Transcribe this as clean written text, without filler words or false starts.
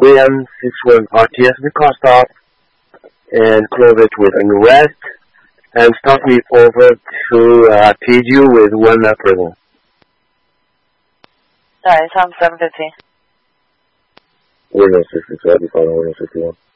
William 61 RTS the car stop and close it with an arrest and stop me over to TDU with 1 prison. Alright, Tom 750. Window 62, I'll be following Window 61.